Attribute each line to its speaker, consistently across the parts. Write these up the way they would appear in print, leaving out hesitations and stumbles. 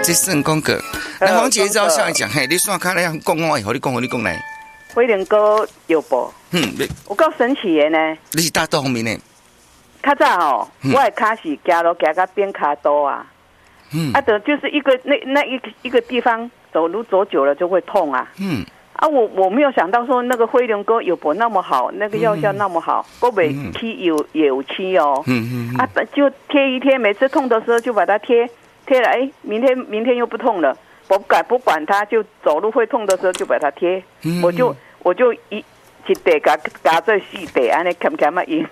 Speaker 1: 这算讲个。那黄姐照上来讲，嘿，你算看来讲我以后，你讲来。
Speaker 2: 飞龙哥有无？我够神奇的呢。
Speaker 1: 你是大道方面呢？
Speaker 2: 较早哦，我的脚是走路走到变卡多啊。就是一个一个地方走路走久了就会痛啊。我没有想到说那个飞龙哥有不那么好，那个药效那么好，我没贴有漆哦。就贴一贴，每次痛的时候就把它贴了，明天又不痛了。不管它，就走路会痛的时候就把它贴。我就一袋夹做四袋，安尼咸咸啊用。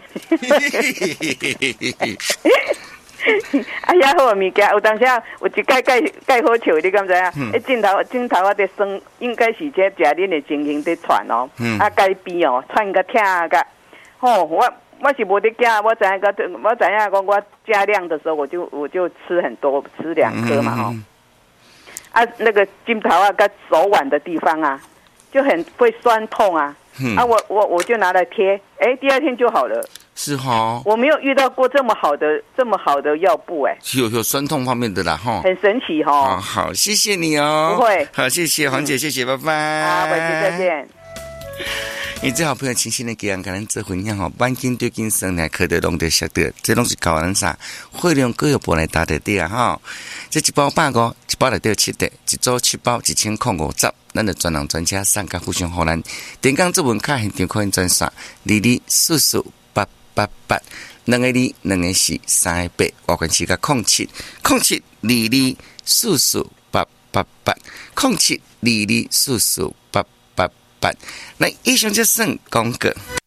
Speaker 2: 呀好物件，有当时有一盖好笑，你敢知影？镜头啊在酸，应该是这食恁的情形在传哦。盖边哦，传个疼个。我是无得加，我知影讲我加量的时候，我就吃很多，吃2颗嘛那个镜头啊跟手腕的地方啊，就很会酸痛啊。我就拿来贴，第二天就好了。
Speaker 1: 是哈，
Speaker 2: 我没有遇到过这么好的药布
Speaker 1: 有酸痛方面的啦哈，
Speaker 2: 很神奇哈。
Speaker 1: 好，谢谢你哦。
Speaker 2: 不会，
Speaker 1: 好，谢谢黄姐，谢谢，拜拜。
Speaker 2: 好，再见。
Speaker 1: 你最好朋友清醒的给人跟咱做分享吼，万斤对斤生来可得拢得晓得，这拢是靠咱啥？会用各有波来打的底啊哈。这一包150，一包内底7袋，一组7包1050，咱的专人专家送甲互相互咱。点讲这文卡现场可以转刷22448888，2个2，2个4，3个8，外关时甲0722448888，0722448888。那以上就算讲过。